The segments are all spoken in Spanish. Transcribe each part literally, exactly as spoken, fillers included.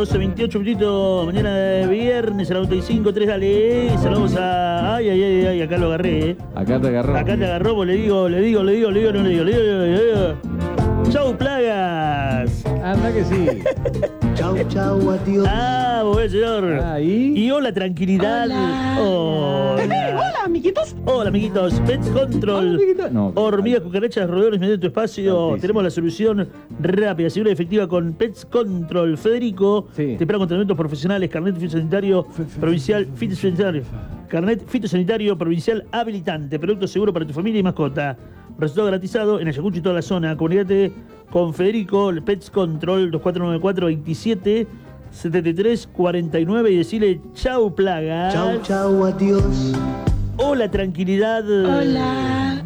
doce veintiocho minutitos, mañana de viernes a la noventa y cinco, tres, dale. Saludamos a. Ay, ay, ay, ay, acá lo agarré, eh. Acá te agarró. Acá te agarró, pues le digo, le digo, le digo, le digo, no le digo, le digo, le digo, le digo. Chau, plagas. Anda que sí. Chau, chau, adiós. Ah, buen señor. Ahí. Y hola, tranquilidad. Hola. Hola. Hola, amiguitos. Hola, amiguitos. Pets Control. Hola, amiguito. No. Hormigas, cucarachas, roedores, medio tu espacio. Tantísimo. Tenemos la solución rápida, segura y efectiva con Pets Control. Federico, Sí. te espera con tratamientos profesionales, carnet fitosanitario provincial, fitosanitario. Carnet fitosanitario provincial habilitante. Producto seguro para tu familia y mascota. Resultado garantizado en Ayacucho y toda la zona. Comunicate con Federico, Pets Control, dos cuatro nueve cuatro, veintisiete setenta y tres cuarenta y nueve y decirle chau, plagas. Chau, chau, adiós. Hola, tranquilidad. Hola.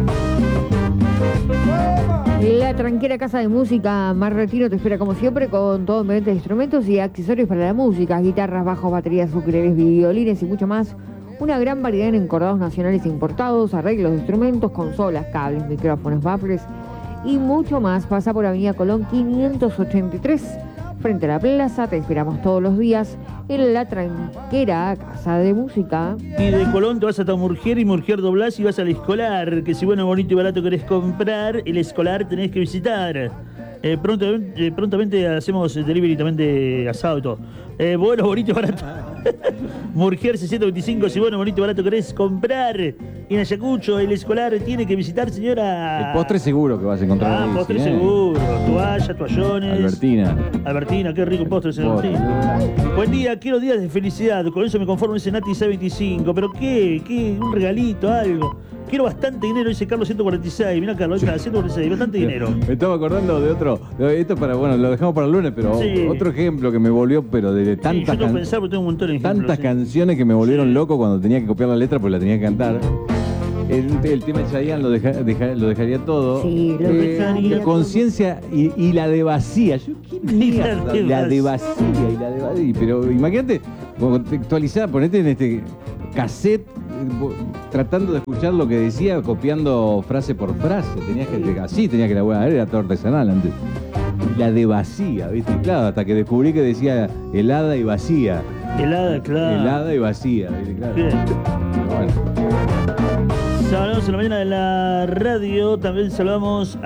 La tranquila casa de música Mar Retiro te espera como siempre con todo ambiente de instrumentos y accesorios para la música, guitarras, bajos, baterías, ukuleles, violines y mucho más. Una gran variedad en encordados nacionales e importados, arreglos de instrumentos, consolas, cables, micrófonos, baffles y mucho más. Pasa por Avenida Colón quinientos ochenta y tres, frente a la plaza. Te esperamos todos los días en la tranquera casa de música. Y de Colón te vas hasta Murgier y Murgier doblás y vas al Escolar, que si bueno, bonito y barato querés comprar, el Escolar tenés que visitar. Eh, pronto, eh, prontamente hacemos delivery también de asado y todo. Eh, bueno, bonito y barato. Murgier seiscientos veinticinco, si bueno, bonito y barato querés comprar en Ayacucho, el Escolar tiene que visitar, señora. El postre seguro que vas a encontrar. Ah, ahí, postre sí, ¿eh? seguro, toalla, toallones. Albertina. Albertina, qué rico postre, señor Postre. Martín. Buen día, quiero días de felicidad. Con eso me conformo ese Nati C veinticinco. ¿Pero qué? ¿Qué? Un regalito, algo. Quiero bastante dinero, dice Carlos ciento cuarenta y seis. Mirá, Carlos, está ciento cuarenta y seis, bastante dinero. Me estaba acordando de otro. de- Esto para, bueno, lo dejamos para el lunes, pero Sí. otro ejemplo que me volvió, pero de Sí, yo tantas, tengo que can- pensar porque tengo un montón de ejemplos. tantas sí. canciones que me volvieron Sí. loco cuando tenía que copiar la letra porque la tenía que cantar. El, el tema de Chayanne lo, deja- deja- lo dejaría todo. Sí, lo dejaría todo. Conciencia y, y la de vacía. Yo, ¿qué mierda? de La de vacía y la de vacía. Pero imagínate, contextualizar, ponete en este cassette eh, bo- tratando de escuchar lo que decía, copiando frase por frase. Tenías que, así tenía que elaborar, era todo artesanal antes. La de vacía, ¿viste? Y claro, hasta que descubrí que decía helada y vacía. Helada, claro. Helada y vacía, ¿viste? Claro. Bien. Bueno. Saludamos en la mañana de la radio. También saludamos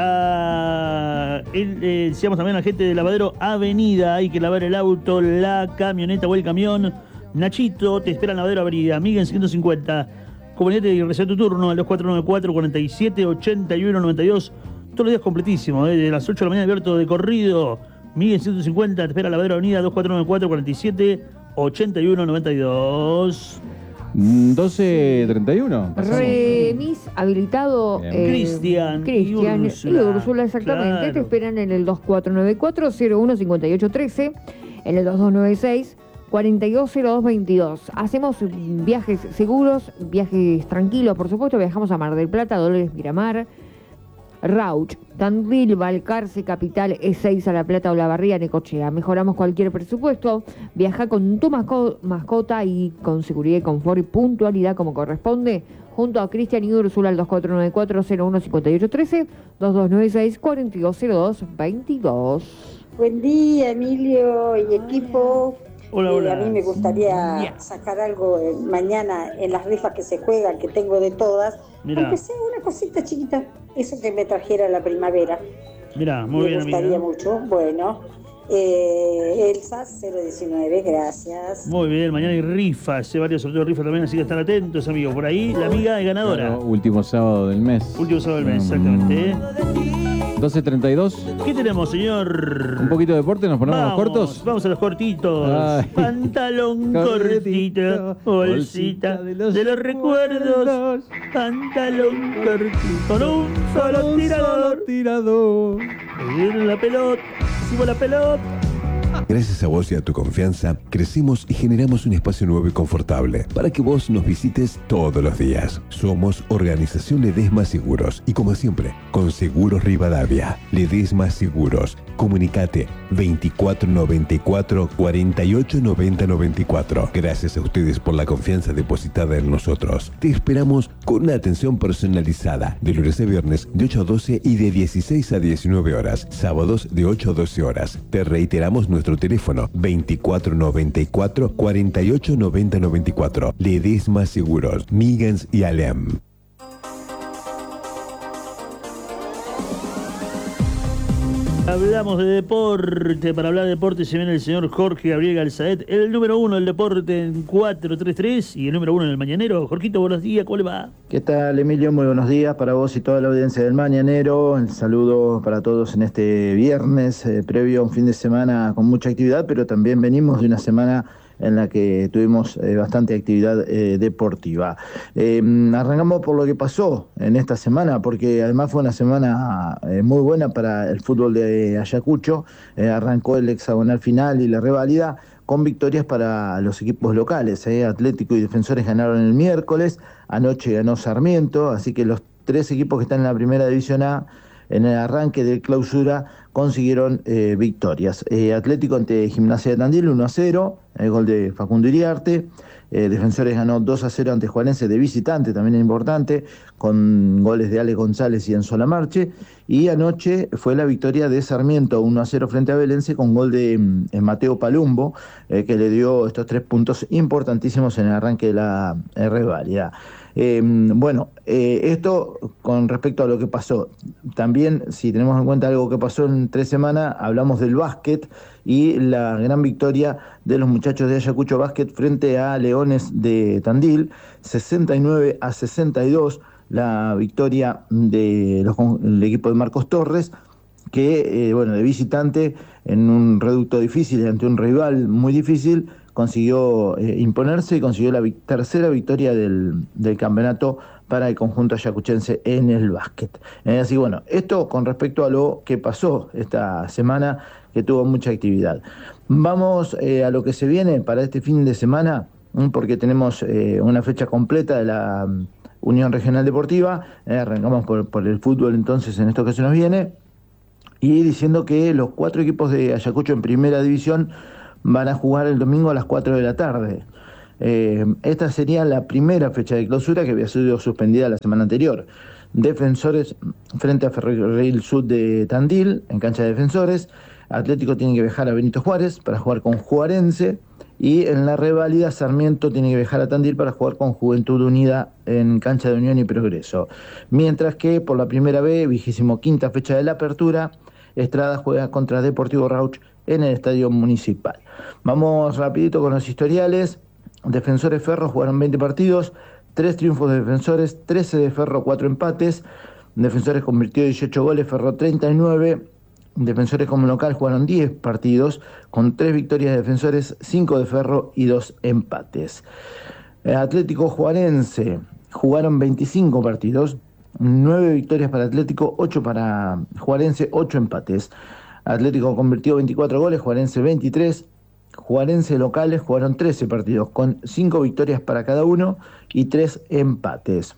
a. El, eh, decíamos también a la gente de Lavadero Avenida. Hay que lavar el auto, la camioneta o el camión. Nachito, te espera en Lavadero Avenida. Miguel ciento cincuenta. Comunicate y reserva tu turno al dos cuatro nueve cuatro, cuarenta y siete, ochenta y uno noventa y dos. Todos los días completísimo, ¿eh? De las ocho de la mañana abierto de corrido. Miguel ciento cincuenta, te espera en Lavadero Avenida dos cuatro nueve cuatro, cuarenta y siete, ochenta y uno noventa y dos. Mm, doce treinta y uno. Remis habilitado. Bien. Cristian y Cristian y Úrsula. Úrsula, exactamente. Claro. Te esperan en el dos cuatro nueve cuatro, cero uno cinco ocho uno tres, en el dos dos nueve seis, cuatro dos cero dos veintidós. Hacemos viajes seguros, viajes tranquilos, por supuesto. Viajamos a Mar del Plata, Dolores, Miramar, Rauch, Tandil, Balcarce, Capital, Ezeiza, La Plata, Olavarría, Necochea. Mejoramos cualquier presupuesto. Viaja con tu masco- mascota y con seguridad y confort y puntualidad como corresponde. Junto a Cristian y Úrsula al dos cuatro nueve cuatro, cero uno cinco ocho uno tres, dos dos nueve seis, cuatro dos cero dos veintidós. Buen día, Emilio y equipo. Hola, Eh, hola. a mí me gustaría sacar algo eh, mañana en las rifas que se juegan, que tengo de todas. Mirá. Aunque sea una cosita chiquita, eso que me trajera la primavera. Mirá, muy me bien, gustaría amiga. mucho. Bueno, eh, Elsa cero diecinueve, gracias. Muy bien, mañana hay rifas, hay varios sorteos de rifas también, así que están atentos, amigos. Por ahí, la amiga es ganadora. Claro, último sábado del mes. Último sábado del mes, Mm. exactamente. ¿eh? doce treinta y dos. ¿Qué tenemos, señor? Un poquito de deporte, nos ponemos Vamos, cortos. Vamos a los cortitos. Ay. Pantalón Cortito, cortito, bolsita de los, recuerdos. Pantalón cortito, con un solo tirador. tirador. La pelota, hicimos la pelota. Gracias a vos y a tu confianza, crecimos y generamos un espacio nuevo y confortable para que vos nos visites todos los días. Somos Organización Ledesma Seguros y como siempre, con Seguros Rivadavia. Ledesma Seguros. Comunicate veinticuatro noventa y cuatro, cuarenta y ocho noventa noventa y cuatro. Gracias a ustedes por la confianza depositada en nosotros. Te esperamos con una atención personalizada de lunes a viernes de ocho a doce y de dieciséis a diecinueve horas. Sábados de ocho a doce horas. Te reiteramos nuestro teléfono veinticuatro noventa y cuatro, cuarenta y ocho noventa noventa y cuatro. Ledesma Seguros, Migans y Alem. Hablamos de deporte. Para hablar de deporte se viene el señor Jorge Gabriel Galzaet, el número uno del deporte en cuatro tres tres y el número uno en el Mañanero. Jorgito, buenos días, ¿cómo le va? ¿Qué tal, Emilio? Muy buenos días para vos y toda la audiencia del Mañanero. El saludo para todos en este viernes, eh, previo a un fin de semana con mucha actividad, pero también venimos de una semana en la que tuvimos eh, bastante actividad eh, deportiva. Eh, arrancamos por lo que pasó en esta semana, porque además fue una semana eh, muy buena para el fútbol de Ayacucho. Eh, arrancó el hexagonal final y la reválida con victorias para los equipos locales. Eh. Atlético y Defensores ganaron el miércoles, anoche ganó Sarmiento, así que los tres equipos que están en la primera división A en el arranque de clausura consiguieron eh, victorias. Eh, Atlético ante Gimnasia de Tandil uno a cero, el gol de Facundo Iriarte. Eh, Defensores ganó dos a cero ante Juarense de visitante, también es importante, con goles de Ale González y Enzo Lamarche. Y anoche fue la victoria de Sarmiento uno a cero frente a Belense con gol de eh, Mateo Palumbo, eh, que le dio estos tres puntos importantísimos en el arranque de la eh, rivalidad. Eh, bueno, eh, esto con respecto a lo que pasó. También, si tenemos en cuenta algo que pasó en tres semanas, hablamos del básquet y la gran victoria de los muchachos de Ayacucho Básquet frente a Leones de Tandil, sesenta y nueve a sesenta y dos, la victoria de los, del equipo de Marcos Torres, que, eh, bueno, de visitante, en un reducto difícil, ante un rival muy difícil, consiguió eh, imponerse y consiguió la vi- tercera victoria del, del campeonato para el conjunto ayacuchense en el básquet. Eh, así bueno, esto con respecto a lo que pasó esta semana, que tuvo mucha actividad. Vamos eh, a lo que se viene para este fin de semana, porque tenemos eh, una fecha completa de la um, Unión Regional Deportiva. Eh, arrancamos por, por el fútbol entonces en esto que se nos viene, y diciendo que los cuatro equipos de Ayacucho en primera división van a jugar el domingo a las cuatro de la tarde. Eh, esta sería la primera fecha de clausura, que había sido suspendida la semana anterior. Defensores frente a Ferrocarril Sud de Tandil, en cancha de Defensores. Atlético tiene que viajar a Benito Juárez para jugar con Juarense. Y en la reválida, Sarmiento tiene que viajar a Tandil para jugar con Juventud Unida en cancha de Unión y Progreso. Mientras que por la primera vez, vigésimo quinta fecha de la apertura, Estrada juega contra Deportivo Rauch en el estadio municipal. Vamos rapidito con los historiales. Defensores Ferro jugaron veinte partidos, tres triunfos de Defensores, trece de Ferro, cuatro empates. Defensores convirtió dieciocho goles, Ferro treinta y nueve. Defensores como local jugaron diez partidos, con tres victorias de Defensores, cinco de Ferro y dos empates. Atlético Juarense jugaron veinticinco partidos, nueve victorias para Atlético, ocho para Juarense, ocho empates. Atlético convirtió veinticuatro goles, Juarense veintitrés. Juarense locales jugaron trece partidos, con cinco victorias para cada uno y tres empates.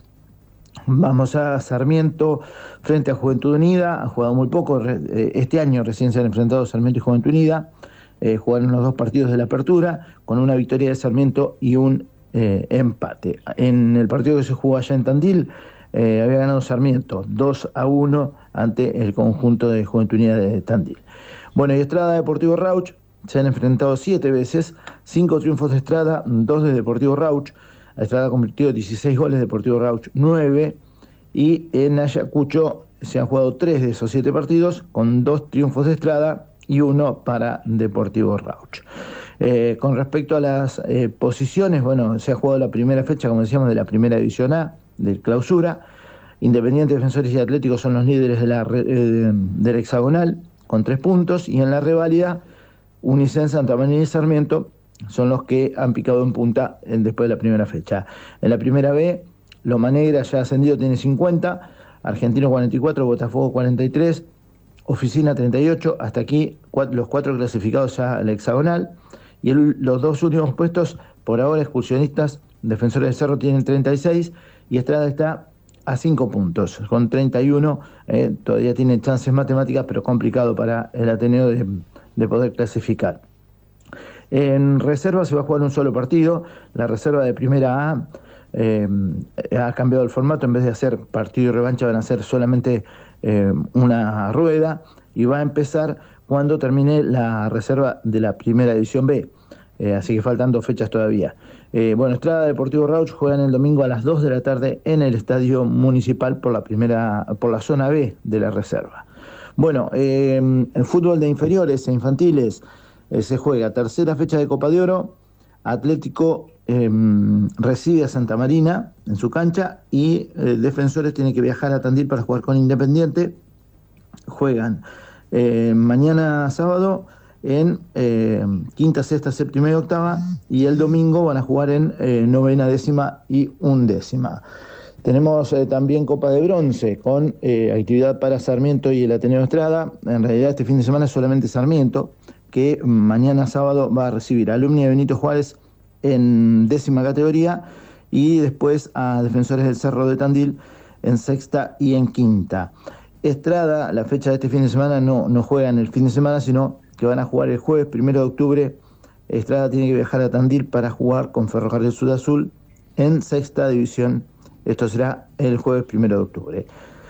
Vamos a Sarmiento frente a Juventud Unida. Ha jugado muy poco, este año recién se han enfrentado Sarmiento y Juventud Unida. Eh, jugaron los dos partidos de la apertura, con una victoria de Sarmiento y un eh, empate. En el partido que se jugó allá en Tandil, eh, había ganado Sarmiento dos a uno ante el conjunto de Juventud Unida de Tandil. Bueno, y Estrada Deportivo Rauch se han enfrentado siete veces, cinco triunfos de Estrada, dos de Deportivo Rauch. Estrada convirtió dieciséis goles, Deportivo Rauch nueve, y en Ayacucho se han jugado tres de esos siete partidos, con dos triunfos de Estrada y uno para Deportivo Rauch. Eh, con respecto a las eh, posiciones, bueno, se ha jugado la primera fecha, como decíamos, de la primera división A, de clausura. Independiente, Defensores y Atléticos son los líderes de la, eh, del hexagonal, con tres puntos, y en la reválida, Unicen, Santa María y Sarmiento son los que han picado en punta después de la primera fecha. En la primera B, Loma Negra ya ascendido, tiene cincuenta, Argentino cuarenta y cuatro, Botafogo cuarenta y tres, Oficina treinta y ocho, hasta aquí cuatro, los cuatro clasificados ya al hexagonal, y el, los dos últimos puestos, por ahora excursionistas, Defensores de Cerro tienen treinta y seis, y Estrada está a cinco puntos, con treinta y uno, eh, todavía tiene chances matemáticas, pero complicado para el Ateneo de, de poder clasificar. En reserva se va a jugar un solo partido. La reserva de primera A eh, ha cambiado el formato. En vez de hacer partido y revancha, van a hacer solamente eh, una rueda, y va a empezar cuando termine la reserva de la primera división B. Eh, así que faltan dos fechas todavía. Eh, bueno, Estrada Deportivo Rauch juegan el domingo a las dos de la tarde en el Estadio Municipal por la primera, por la zona B de la reserva. Bueno, eh, el fútbol de inferiores e infantiles eh, se juega tercera fecha de Copa de Oro. Atlético eh, recibe a Santa Marina en su cancha y eh, Defensores tiene que viajar a Tandil para jugar con Independiente. Juegan eh, mañana sábado en eh, quinta, sexta, séptima y octava, y el domingo van a jugar en eh, novena, décima y undécima. Tenemos eh, también Copa de Bronce con eh, actividad para Sarmiento y el Ateneo Estrada. En realidad este fin de semana es solamente Sarmiento, que mañana sábado va a recibir a Alumni de Benito Juárez en décima categoría y después a Defensores del Cerro de Tandil en sexta y en quinta. Estrada, la fecha de este fin de semana, no, no juega en el fin de semana, sino que van a jugar el jueves primero de octubre. Estrada tiene que viajar a Tandil para jugar con Ferrocarril Sud Azul en sexta división. Esto será el jueves primero de octubre.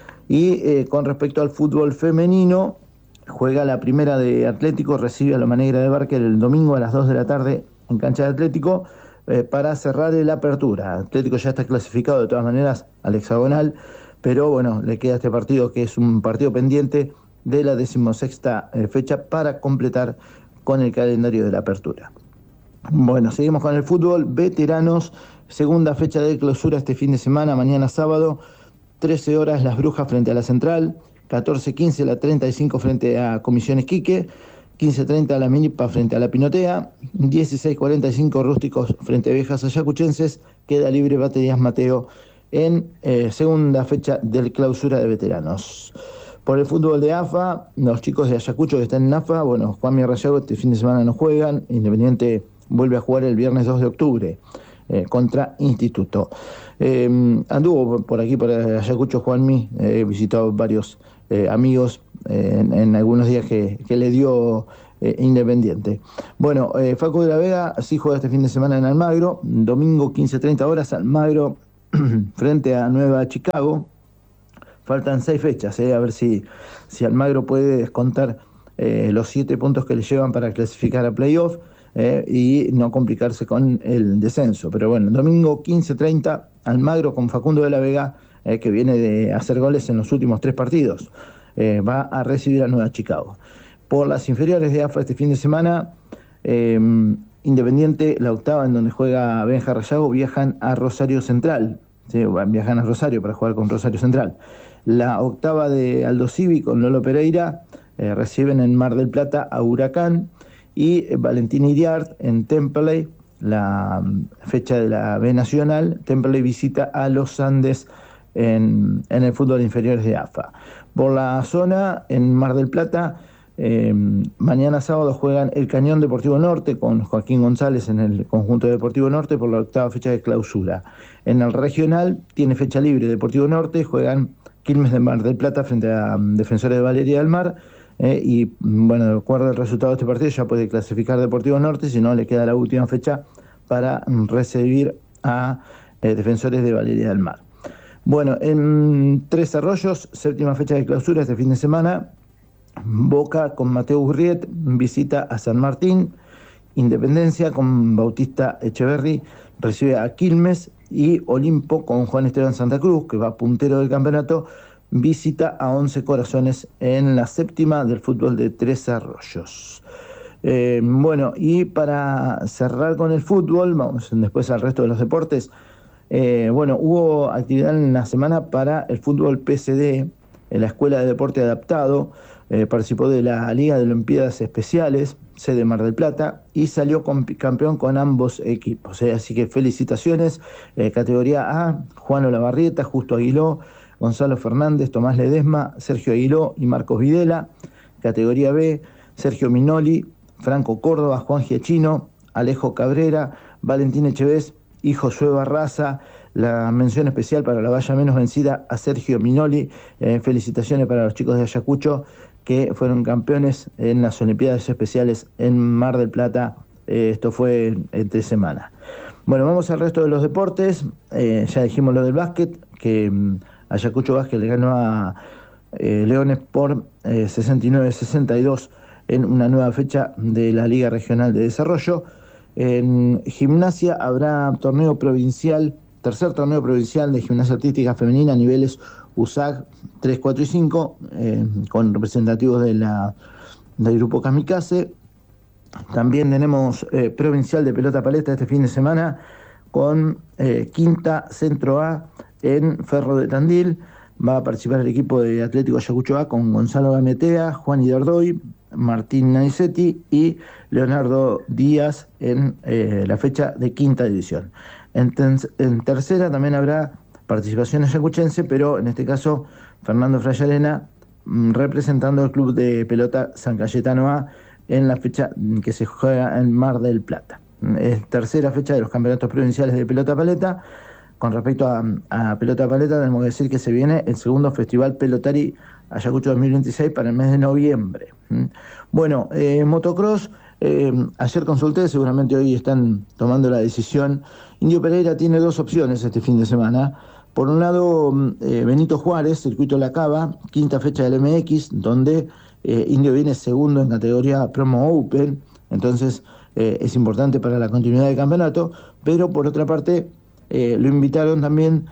Y eh, con respecto al fútbol femenino, juega la primera de Atlético, recibe a Loma Negra de Barker el domingo a las dos de la tarde en cancha de Atlético eh, para cerrar la apertura. Atlético ya está clasificado de todas maneras al hexagonal, pero bueno, le queda este partido que es un partido pendiente de la decimosexta eh, fecha para completar con el calendario de la apertura. Bueno, seguimos con el fútbol. Veteranos, segunda fecha de clausura este fin de semana, mañana sábado, trece horas Las Brujas frente a la Central, catorce quince la treinta y cinco frente a Comisiones Quique, quince treinta la Minipa frente a la Pinotea, dieciséis cuarenta y cinco Rústicos frente a Viejas Ayacuchenses, queda libre Baterías Mateo en eh, segunda fecha del clausura de veteranos. Por el fútbol de A F A, los chicos de Ayacucho que están en A F A, bueno, Juan Mirrayago este fin de semana no juegan, Independiente vuelve a jugar el viernes dos de octubre eh, contra Instituto. Eh, anduvo por aquí, por Ayacucho, Juanmi, he eh, visitado varios eh, amigos eh, en, en algunos días que, que le dio eh, Independiente. Bueno, eh, Facu de la Vega sí juega este fin de semana en Almagro, domingo quince treinta horas, Almagro frente a Nueva Chicago. Faltan seis fechas, eh, a ver si, si Almagro puede descontar eh, los siete puntos que le llevan para clasificar a playoff eh, y no complicarse con el descenso. Pero bueno, domingo quince treinta, Almagro con Facundo de la Vega, eh, que viene de hacer goles en los últimos tres partidos, eh, va a recibir a Nueva Chicago. Por las inferiores de A F A este fin de semana, eh, Independiente, la octava en donde juega Benja Rayago, viajan a Rosario Central. Sí, viajan a Rosario para jugar con Rosario Central. La octava de Aldo Civi con Lolo Pereira eh, reciben en Mar del Plata a Huracán, y eh, Valentín Iriart en Temperley, la um, fecha de la B Nacional. Temperley visita a los Andes en, en el fútbol inferiores de A F A. Por la zona, en Mar del Plata, eh, mañana sábado juegan el Cañón Deportivo Norte con Joaquín González en el conjunto Deportivo Norte por la octava fecha de clausura. En el regional tiene fecha libre Deportivo Norte, juegan Quilmes de Mar del Plata frente a um, Defensores de Valeria del Mar, eh, y bueno, de acuerdo al resultado de este partido ya puede clasificar Deportivo Norte, si no le queda la última fecha para um, recibir a eh, Defensores de Valeria del Mar. Bueno, en Tres Arroyos, séptima fecha de clausura este fin de semana, Boca con Mateo Gurriet visita a San Martín, Independencia con Bautista Echeverry recibe a Quilmes, y Olimpo con Juan Esteban Santa Cruz, que va puntero del campeonato, visita a Once Corazones en la séptima del fútbol de Tres Arroyos. Eh, bueno, y para cerrar con el fútbol, vamos después al resto de los deportes. Eh, bueno, hubo actividad en la semana para el fútbol P C D, en la Escuela de Deporte Adaptado, eh, participó de la Liga de Olimpiadas Especiales, sede Mar del Plata, y salió con, campeón con ambos equipos. Eh, así que felicitaciones. Eh, categoría A, Juan Olavarrieta, Justo Aguiló, Gonzalo Fernández, Tomás Ledesma, Sergio Aguiló y Marcos Videla. Categoría B, Sergio Minoli, Franco Córdoba, Juan Giachino, Alejo Cabrera, Valentín Echevés y Josué Barraza. La mención especial para la valla menos vencida a Sergio Minoli. Eh, felicitaciones para los chicos de Ayacucho, que fueron campeones en las Olimpiadas Especiales en Mar del Plata. Eh, esto fue entre semana. Bueno, vamos al resto de los deportes. Eh, ya dijimos lo del básquet, que um, Ayacucho Básquet le ganó a eh, Leones por eh, sesenta y nueve a sesenta y dos en una nueva fecha de la Liga Regional de Desarrollo. En gimnasia habrá torneo provincial, tercer torneo provincial de gimnasia artística femenina, niveles U S A C tres, cuatro y cinco, eh, con representativos de la, del grupo Kamikaze. También tenemos eh, provincial de pelota paleta este fin de semana con eh, Quinta Centro A en Ferro de Tandil. Va a participar el equipo de Atlético Ayacucho A con Gonzalo Gametea, Juan Idardoy, Martín Naisetti y Leonardo Díaz en eh, la fecha de quinta división. En, ten, en tercera también habrá participación ayacuchense, pero en este caso Fernando Frayarena mmm, representando al club de pelota San Cayetano A en la fecha que se juega en Mar del Plata. Es tercera fecha de los campeonatos provinciales de pelota paleta. Con respecto a, a pelota paleta, tenemos que decir que se viene el segundo Festival Pelotari Ayacucho dos mil veintiséis para el mes de noviembre. Bueno, eh, motocross, eh, ayer consulté, seguramente hoy están tomando la decisión. Indio Pereira tiene dos opciones este fin de semana. Por un lado, eh, Benito Juárez, Circuito La Cava, quinta fecha del M X, donde eh, Indio viene segundo en categoría Promo Open, entonces eh, es importante para la continuidad del campeonato, pero por otra parte eh, lo invitaron también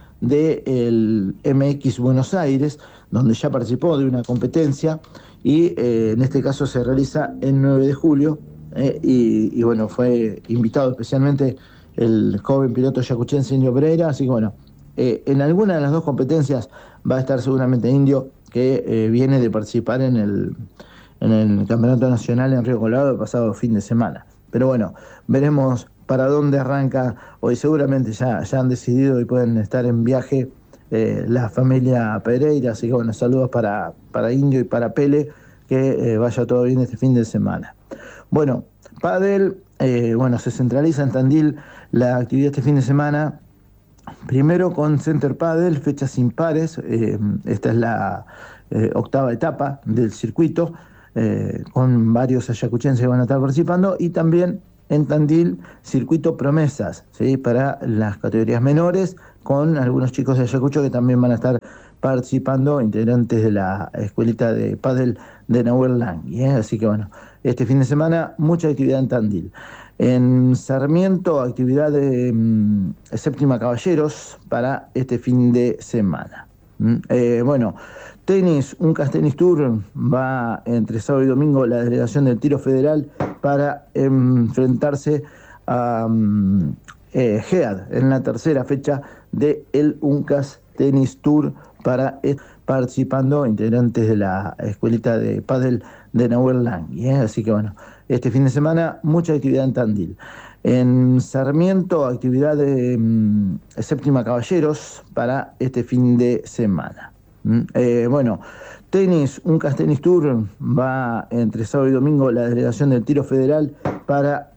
del M X Buenos Aires, donde ya participó de una competencia y eh, en este caso se realiza el nueve de julio eh, y, y bueno, fue invitado especialmente el joven piloto yacuchense Indio Pereira, así que bueno, eh, en alguna de las dos competencias va a estar seguramente Indio, que eh, viene de participar en el, en el Campeonato Nacional en Río Colorado el pasado fin de semana. Pero bueno, veremos para dónde arranca hoy. Seguramente ya, ya han decidido y pueden estar en viaje eh, la familia Pereira, así que bueno, saludos para, para Indio y para Pele, que eh, vaya todo bien este fin de semana. Bueno, pádel, eh, bueno, se centraliza en Tandil la actividad este fin de semana. Primero con Center Padel, fechas impares, eh, esta es la eh, octava etapa del circuito, eh, con varios ayacuchenses que van a estar participando, y también en Tandil, circuito promesas, ¿sí? Para las categorías menores, con algunos chicos de Ayacucho que también van a estar participando, integrantes de la escuelita de pádel de Nahuel Langui, ¿eh? Así que bueno, este fin de semana mucha actividad en Tandil. En Sarmiento, actividad de mmm, Séptima Caballeros para este fin de semana. ¿Mm? Eh, bueno, tenis, un Tenis Tour, va entre sábado y domingo la delegación del Tiro Federal para enfrentarse a um, eh, GEAD en la tercera fecha de el Uncas Tenis Tour para eh, participando integrantes de la escuelita de pádel de Nahuel Langui, ¿eh? Así que bueno, este fin de semana mucha actividad en Tandil. En Sarmiento, actividad de mmm, Séptima Caballeros para este fin de semana. ¿Mm? Eh, bueno, tenis, un Tenis Tour, va entre sábado y domingo la delegación del Tiro Federal para